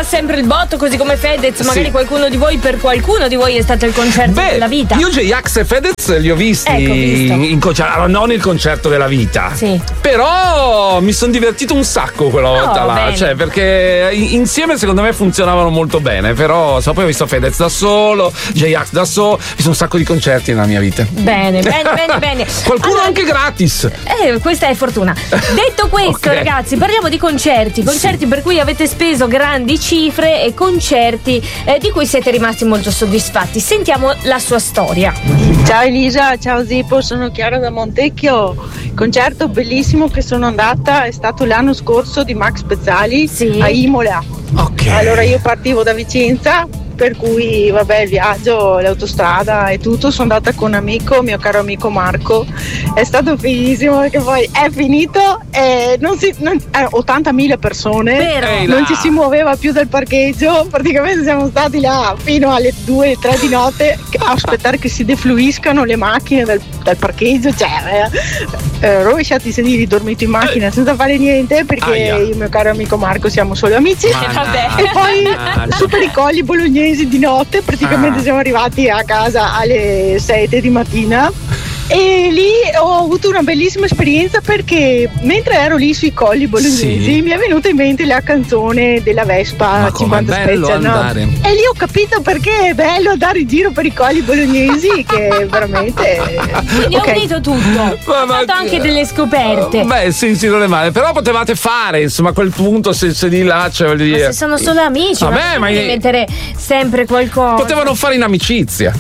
sempre il botto, così come Fedez. Magari per qualcuno di voi è stato il concerto della vita. Io J-Ax e Fedez li ho visti in concerto, non il concerto della vita. Sì. Però mi sono divertito un sacco quella volta là. Bene. Cioè, perché insieme secondo me funzionavano molto bene. Però poi ho visto Fedez da solo, J-Ax da solo, ho visto un sacco di concerti nella mia vita. Bene. Qualcuno anche gratis. Questa è fortuna. Detto questo, ragazzi, parliamo di concerti per cui avete speso grandi cifre e concerti di cui siete rimasti molto soddisfatti. Sentiamo la sua storia. Ciao Elisa, ciao Zippo, sono Chiara da Montecchio. Il concerto bellissimo che sono andata è stato l'anno scorso di Max Pezzali a Imola. Allora io partivo da Vicenza, per cui il viaggio, l'autostrada e tutto, sono andata con un amico, mio caro amico Marco. È stato fighissimo perché poi è finito e 80.000 persone, non ci si muoveva più dal parcheggio, praticamente siamo stati là fino alle 2-3 di notte a aspettare che si defluiscano le macchine dal parcheggio, rovesciati i sedili, dormito in macchina senza fare niente perché io e il mio caro amico Marco siamo solo amici. E poi super i colli bolognesi di notte, praticamente siamo arrivati a casa alle 7 di mattina. E lì ho avuto una bellissima esperienza perché mentre ero lì sui colli bolognesi mi è venuta in mente la canzone della Vespa 50 Special, no? E lì ho capito perché è bello andare in giro per i colli bolognesi, che veramente quindi ho unito tutto, ho fatto anche delle scoperte. Sì, non è male, però potevate fare insomma a quel punto se di là voglio dire. Ma se sono solo amici, non devi mettere sempre qualcosa. Potevano fare in amicizia.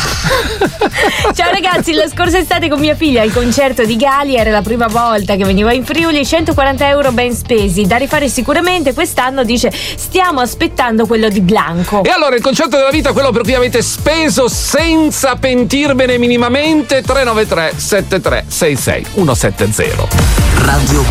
Ciao ragazzi, la scorsa estate con mia figlia al concerto di Gali era la prima volta che veniva in Friuli, 140 euro ben spesi, da rifare sicuramente. Quest'anno dice stiamo aspettando quello di Blanco. E allora il concerto della vita, quello per cui avete speso senza pentirvene minimamente, 393 7366 170. Radio